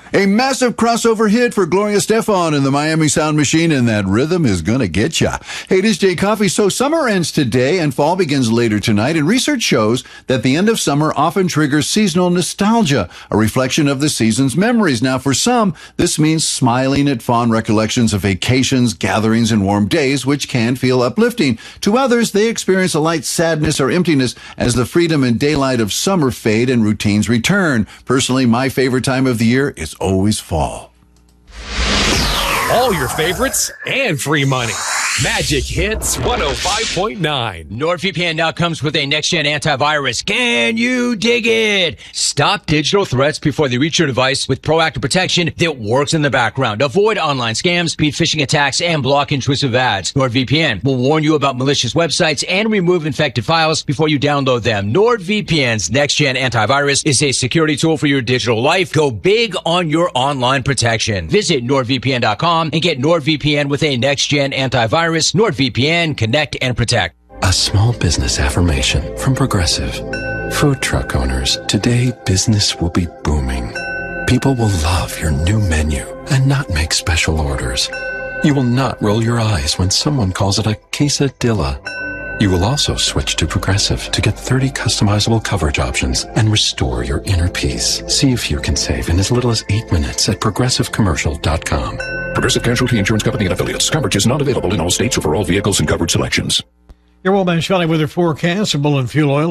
A massive crossover hit for Gloria Estefan and the Miami Sound Machine, and that rhythm is gonna get ya. Hey, it is Jay Coffee. So summer ends today and fall begins later tonight, and research shows that the end of summer often triggers seasonal nostalgia, a reflection of the season's memories. Now, for some, this means smiling at fond recollections of vacations, gatherings, and warm days, which can feel uplifting. To others, they experience a light sadness or emptiness as the freedom and daylight of summer fade and routines return. Personally, my favorite time of the year is always fall. All your favorites and free money. Magic Hits 105.9. NordVPN now comes with a next-gen antivirus. Can you dig it? Stop digital threats before they reach your device with proactive protection that works in the background. Avoid online scams, beat phishing attacks, and block intrusive ads. NordVPN will warn you about malicious websites and remove infected files before you download them. NordVPN's next-gen antivirus is a security tool for your digital life. Go big on your online protection. Visit NordVPN.com and get NordVPN with a next-gen antivirus. NordVPN, connect and protect. A small business affirmation from Progressive. Food truck owners, today business will be booming. People will love your new menu and not make special orders. You will not roll your eyes when someone calls it a quesadilla. You will also switch to Progressive to get 30 customizable coverage options and restore your inner peace. See if you can save in as little as 8 minutes at ProgressiveCommercial.com. Progressive Casualty Insurance Company and Affiliates. Coverage is not available in all states or for all vehicles and coverage selections. Your Wellman Valley weather forecast, Bullen Fuel Oil.